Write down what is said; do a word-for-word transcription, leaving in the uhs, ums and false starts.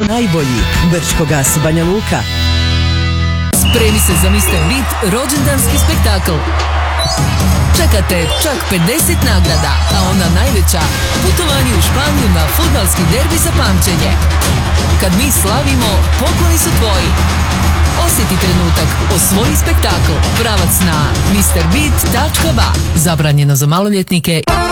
Najbolji Brčkogas Banja Luka. Spremi se za mister Beat rođendanski spektakl. Čekate čak pedeset nagrada, a ona najveća, putovanje u Španiju na fudbalski derbi za pamćenje. Kad mi slavimo, pokloni su tvoji. Osjeti trenutak, osvoji spektakl. Pravac na mister beat tačka ba. Zabranjeno za maloljetnike.